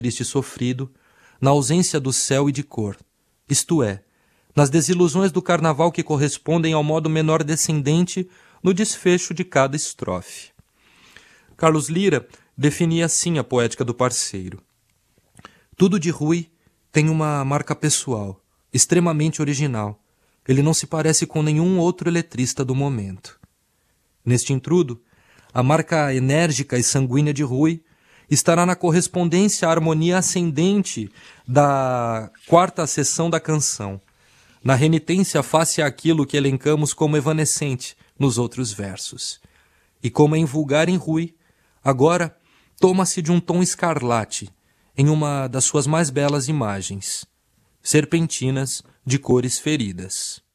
triste sofrido, na ausência do céu e de cor, isto é, nas desilusões do carnaval que correspondem ao modo menor descendente no desfecho de cada estrofe. Carlos Lyra definia assim a poética do parceiro. Tudo de Rui tem uma marca pessoal, extremamente original. Ele não se parece com nenhum outro letrista do momento. Neste intrudo, a marca enérgica e sanguínea de Rui estará na correspondência à harmonia ascendente da quarta seção da canção, na renitência face àquilo que elencamos como evanescente nos outros versos. E como é invulgar em Rui, agora toma-se de um tom escarlate em uma das suas mais belas imagens, serpentinas de cores feridas.